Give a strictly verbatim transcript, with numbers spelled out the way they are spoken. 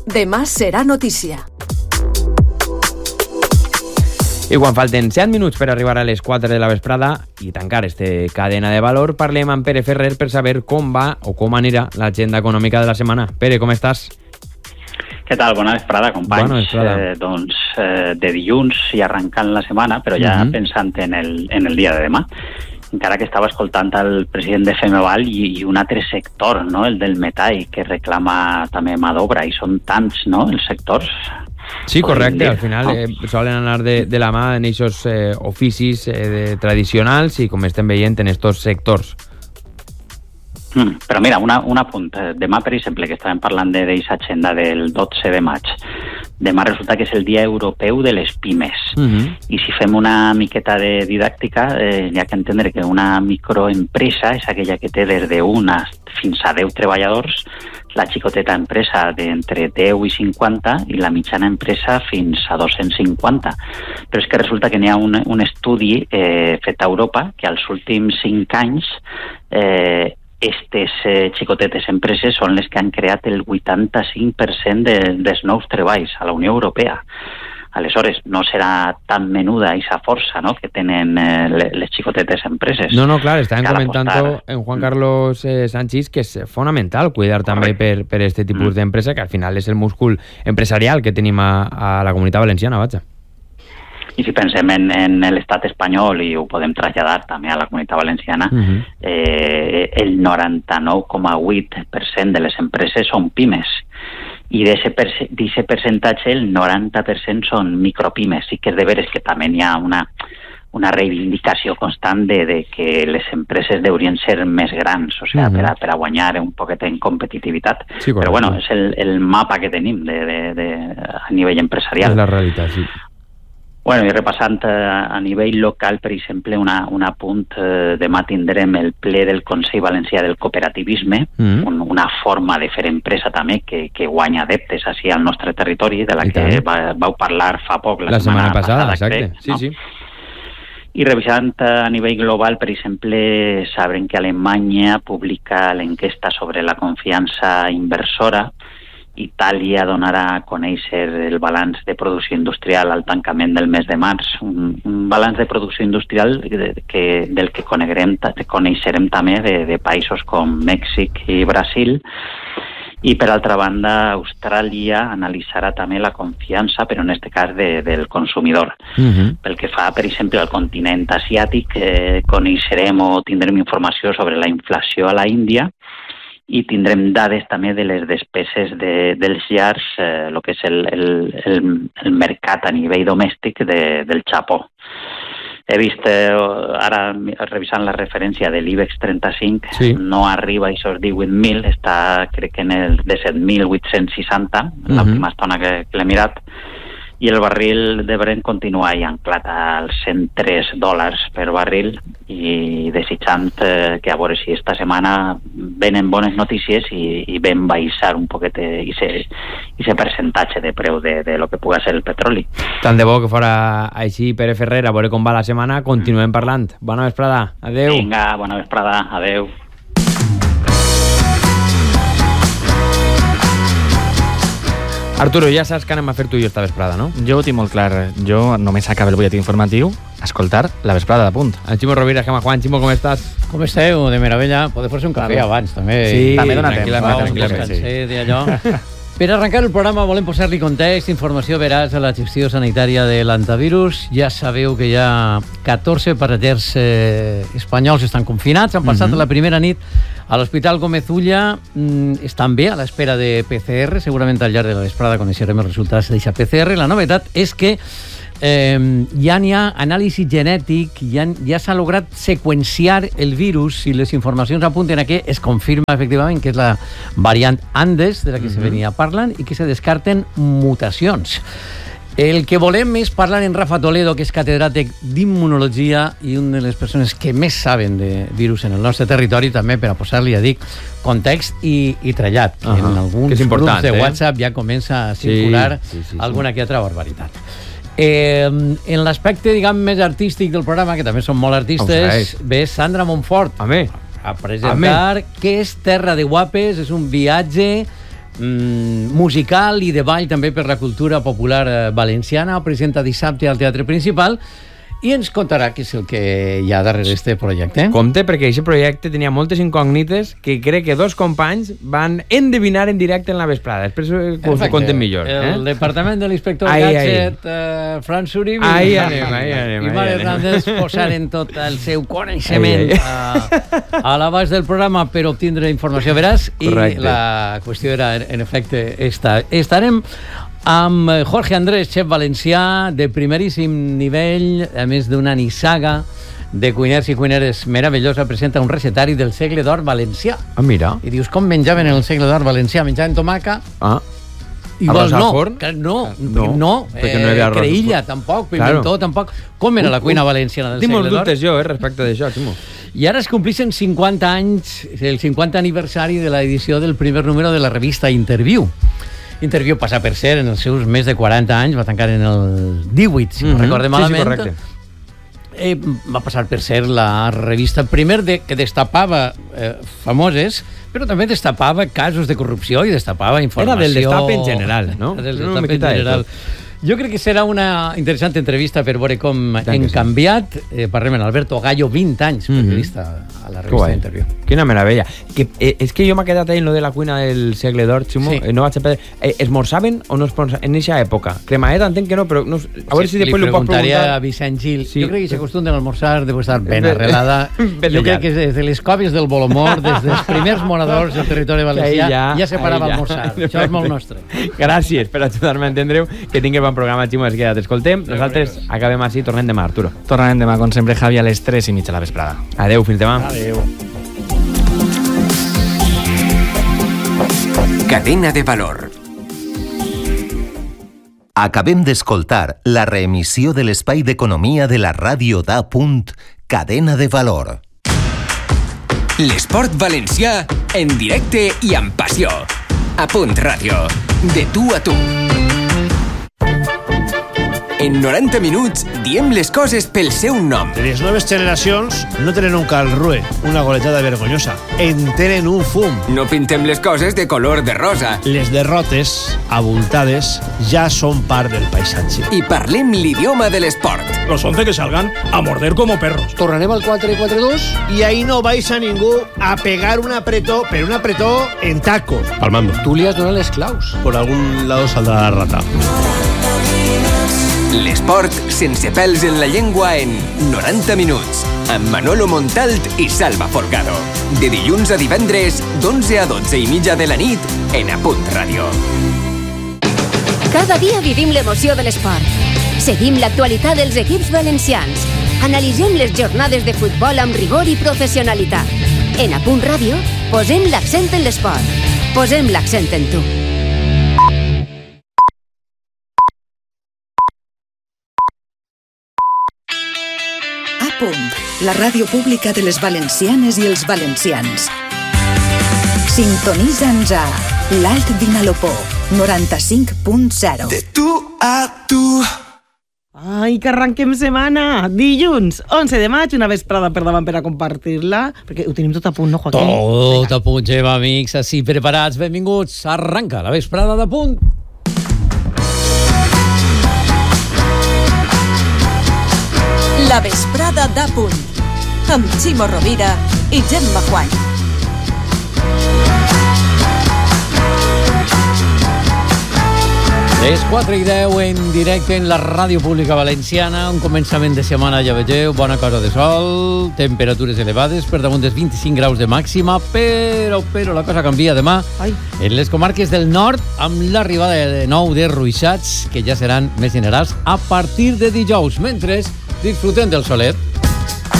Demà serà notícia. I quan falten set minuts per arribar a les quatre de la vesprada i tancar este cadena de valor, parlem amb Pere Ferrer per saber com va o com anirà l'agenda econòmica de la setmana. Pere, com estàs? Què tal? Bona vesprada, companys. Bona vesprada. Eh, doncs eh, de dilluns i arrencant la setmana, però ja uh-huh. pensant en el, en el dia de demà. Encara que estava escoltant el president de Femeval i, i un altre sector, no? El del metall, que reclama també mà d'obra, i són tants, no?, els sectors. Sí, correcte, al final eh, solen anar de, de la mà en aquests eh, oficis eh, de, tradicionals i com estem veient en estos sectors. Mm, però mira, una, un apunt. Demà, per exemple, que estàvem parlant d'aquesta agenda del dotze de maig, demà resulta que és el dia europeu de les pimes. Uh-huh. I si fem una miqueta de didàctica, eh, hi ha que entendre que una microempresa és aquella que té des d'una fins a deu treballadors, la xicoteta empresa d'entre deu i cinquanta i la mitjana empresa fins a dos-cents cinquanta. Però és que resulta que n'hi ha un, un estudi eh, fet a Europa que als últims cinc anys eh, Estes eh, xicotetes empreses són les que han creat el vuitanta-cinc per cent de, dels nous treballs a la Unió Europea. Aleshores, no serà tan menuda aquesta força, no?, que tenen eh, les xicotetes empreses. No, no, clar, estàvem comentant en Juan Carlos eh, Sánchez que és fonamental cuidar també per, per este tipus mm. d'empresa, que al final és el múscul empresarial que tenim a, a la Comunitat Valenciana, vaja. I si pensem en, en l'estat espanyol, i ho podem traslladar també a la Comunitat Valenciana, uh-huh. eh, el noranta-nou coma vuit per cent de les empreses són pimes. I d'aquest percentatge, el noranta per cent són micropimes. Sí que és de veres que també hi ha una, una reivindicació constant de, de que les empreses deurien ser més grans, o sigui, uh-huh. per, a, per a guanyar un poquet en competitivitat. Sí, però bueno, és el, el mapa que tenim de, de, de, a nivell empresarial. És la realitat, sí. Bueno, i repassant eh, a nivell local, per exemple, una, un apunt, eh, demà tindrem el ple del Consell Valencià del Cooperativisme, mm. un, una forma de fer empresa també que, que guanya adeptes així al nostre territori, de la I que va, vau parlar fa poc, la, la setmana, setmana passada, passada exacte. Crec, sí, no? sí. I revisant a nivell global, per exemple, sabrem que Alemanya publica l'enquesta sobre la confiança inversora. Itàlia donarà a conèixer el balanç de producció industrial al tancament del mes de març, un, un balanç de producció industrial de, que, del que coneguem, coneixerem també de, de països com Mèxic i Brasil. I per altra banda, Austràlia analitzarà també la confiança, però en aquest cas de, del consumidor. Uh-huh. Pel que fa, per exemple, al continent asiàtic, eh, coneixerem o tindrem informació sobre la inflació a la Índia, i tindrem dades també de les despeses de, dels llars, eh, el que és el, el, el, el mercat a nivell domèstic de, del Japó. He vist, eh, ara revisant la referència de l'IBEX trenta-cinc, sí. no arriba a aquests divuit mil, està crec que en el disset mil vuit-cents seixanta, uh-huh. l'última estona que, que l'he mirat, i el barril de Brent continua ahí anclat als cent tres dòlars per barril, i desitjant eh, que a veure si esta setmana venen bones notícies i, i ven baixar un poquet aquest percentatge de preu de, de lo que pugui ser el petroli. Tant de bo que fora així, Pere Ferrer, a veure com va la setmana. Continuem parlant. Bona vesprada. Adeu. Vinga, bona vesprada. Adeu. Arturo, ja saps que anem a fer tu i jo esta vesprada, no? Jo ho tinc molt clar. Jo només acaba el butlletí informatiu escoltar la vesprada de Punt. En Ximo Rovira, Gemma Juan. Ximo, com estàs? Com esteu? De meravella. Podeu fer-se un cafè abans, també. Sí, també dona tranquil·lament, tranquil·lament. Sí. Per arrencar el programa volem posar-li context, informació veraç a la gestió sanitària de l'antivirus. Ja sabeu que hi ha catorze passatgers eh, espanyols estan confinats. Han passat uh-huh. la primera nit a l'Hospital Gómez Ulla. Mm, estan bé a l'espera de P C R. Segurament al llarg de la vesprada coneixerem els resultats d'aquesta P C R. La novetat és que Eh, ja n'hi ha anàlisi genètic, ja, ja s'ha lograt seqüenciar el virus i les informacions apunten a que es confirma efectivament que és la variant Andes de la que mm-hmm. se venia parlant i que se descarten mutacions. El que volem és parlar en Rafa Toledo, que és catedràtic d'immunologia i una de les persones que més saben de virus en el nostre territori, també per a posar-li, ja dic, context i, i trellat, que uh-huh. en alguns grups de WhatsApp eh? ja comença a circular sí, sí, sí, alguna sí. que altra barbaritat. Eh, en l'aspecte, diguem, més artístic del programa, que també són molt artistes, ve Sandra Montfort a, a presentar Què és Terra de Guapes. És un viatge mm, musical i de ball també per la cultura popular eh, valenciana. Ho presenta dissabte al Teatre Principal i ens contarà què és el que hi ha darrere este projecte. Compte, perquè aquest projecte tenia moltes incògnites que crec que dos companys van endevinar en directe en la vesprada. Després ho conten millor. Eh? El departament de l'inspector Gadget, eh, Fran Suribi ahí anem, ahí anem, i Mar Hernández posaren tot el seu coneixement a, a l'abast del programa per obtindre informació veraç i correcte. La qüestió era, en efecte, esta. Estarem amb Jorge Andrés, xef valencià de primeríssim nivell, a més d'una nissaga de cuiners i cuineres meravellosa, presenta un recetari del segle d'or valencià. Ah, mira. I dius, com menjaven en el segle d'or valencià? Menjaven tomaca? Ah. Igual no, forn? no, no, no, perquè no hi havia arròs. creïlla, tampoc, pimentó, claro. tampoc. Com era la cuina valenciana del Tinc segle d'or? dubtes jo, eh, respecte d'això, Ximo. I ara es complixen cinquanta anys, el cinquanta aniversari de l'edició del primer número de la revista Interviu. Interviu passa per ser, en els seus més de quaranta anys, va tancar en el divuit, si no mm -hmm. recorde malament. Sí, sí, correcte. Eh, va passar per ser la revista primer de, que destapava eh, famoses, però també destapava casos de corrupció i destapava informació. Era del destap en general, no? Era del destap en general. Jo crec que serà una interessant entrevista per veure com hem canviat. Eh, parlem amb Alberto Gallo, vint anys, periodista a la revista Interviu. Quina meravella. Que, eh, és que jo m'he quedat ahí en lo de la cuina del segle d'or, Ximo. Sí. Eh, no vaig saber... Eh, esmorzaven o no esmorzaven en eixa època? Cremaeta entenc que no, però no, a veure Sí, si després li li pots preguntaria preguntar. a Vicent Gil. Sí. Jo crec que s'acostumen a almorzar, deu estar ben Ben- arrelada. ben Jo crec llarg. que des de les coves del Bolomor, des dels primers moradors del territori valencià, ja- ja se parava ahí a ja. almorzar. Això és molt nostre. Gràcies per ajudar-me a entendre-ho. Que tinguis bon programa, Ximo. Es queda, t'escoltem. Nosaltres acabem així, tornem demà, Arturo. Tornarem demà, com sempre, Javi, a les tres i mitja de la vesprada. Adeu, fins demà. Adéu. Cadena de valor. Acabem d'escoltar la reemissió de l'espai d'economia de la ràdio d'A. Cadena de valor. L'esport valencià en directe i amb passió. A Punt Ràdio. De tu a tu. En noranta minuts diem les coses pel seu nom. Les noves generacions no tenen un Karlsruhe, una goletada vergonyosa. En tenen un fum. No pintem les coses de color de rosa. Les derrotes, abultades, ja són part del paisatge. I parlem l'idioma de l'esport. Los once que salgan a morder como perros. Tornarem al quatre quatre dos i ahí no vais a ningú a pegar un apretó, pero un apretó en tacos. Palmando. Tú li has donat les claus. Por algún lado saldrá la rata. L'esport sense pèls en la llengua en noranta minuts. Amb Manolo Montalt i Salva Folgado. De dilluns a divendres, d'onze a dotze i mitja de la nit, en A Punt Ràdio. Cada dia vivim l'emoció de l'esport. Seguim l'actualitat dels equips valencians. Analitzem les jornades de futbol amb rigor i professionalitat. En A Punt Ràdio posem l'accent en l'esport. Posem l'accent en tu. A Punt, la ràdio pública de les valencianes i els valencians. Sintonitza'ns a l'Alt Vinalopó, noranta-cinc punt zero. De tu a tu. Ai, que arranquem setmana! Dilluns, onze de maig, una vesprada per davant per a compartir-la, perquè ho tenim tot a punt, no, Joaquín? Tot a punt, Gemma, amics, així preparats, benvinguts. Arranca la vesprada de Punt. La vesprada d'A Punt, amb Ximo Rovira i Gemma Juan. Les quatre i deu en directe en la ràdio pública valenciana, un començament de setmana, ja vegeu, bona cosa de sol, temperatures elevades, per damunt dels vint-i-cinc graus de màxima, però, però la cosa canvia demà Ai. en les comarques del nord, amb l'arribada de nou de ruixats, que ja seran més generals a partir de dijous, mentre disfrutem del solet.